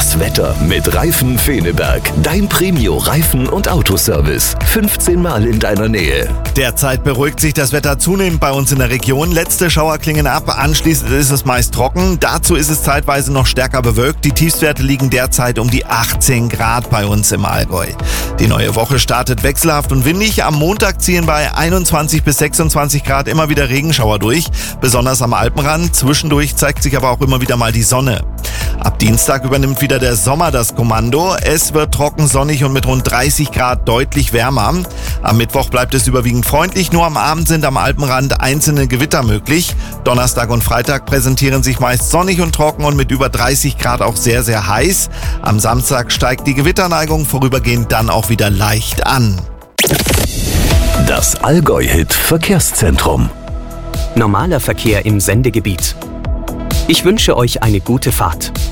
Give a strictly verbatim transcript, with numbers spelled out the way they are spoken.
Das Wetter mit Reifen Feneberg. Dein Premio Reifen- und Autoservice. fünfzehn Mal in deiner Nähe. Derzeit beruhigt sich das Wetter zunehmend bei uns in der Region. Letzte Schauer klingen ab, anschließend ist es meist trocken. Dazu ist es zeitweise noch stärker bewölkt. Die Tiefstwerte liegen derzeit um die achtzehn Grad bei uns im Allgäu. Die neue Woche startet wechselhaft und windig. Am Montag ziehen bei einundzwanzig bis sechsundzwanzig Grad immer wieder Regenschauer durch. Besonders am Alpenrand. Zwischendurch zeigt sich aber auch immer wieder mal die Sonne. Ab Dienstag übernimmt wieder der Sommer das Kommando. Es wird trocken, sonnig und mit rund dreißig Grad deutlich wärmer. Am Mittwoch bleibt es überwiegend freundlich, nur am Abend sind am Alpenrand einzelne Gewitter möglich. Donnerstag und Freitag präsentieren sich meist sonnig und trocken und mit über dreißig Grad auch sehr, sehr heiß. Am Samstag steigt die Gewitterneigung vorübergehend dann auch wieder leicht an. Das Allgäu-Hit Verkehrszentrum. Normaler Verkehr im Sendegebiet. Ich wünsche euch eine gute Fahrt.